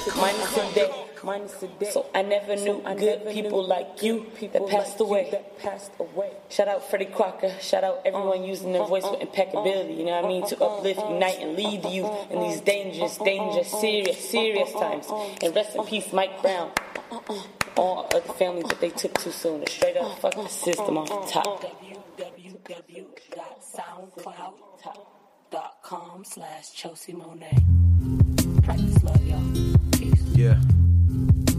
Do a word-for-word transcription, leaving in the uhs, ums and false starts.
Minus a day. Minus a day. So I never knew I good never people knew like you people that passed, like away. You that passed away. Shout out Freddie Crocker. Shout out everyone uh, using their voice uh, with impeccability. You know what I mean? To uplift, unite, and lead you in these dangerous, dangerous, serious, serious times. And rest in peace, Mike Brown. All of the families that they took too soon. Straight up fuck the system off the top. w w w dot soundcloud dot com slash Chelsea Monet. Practice love, y'all. Peace. Yeah.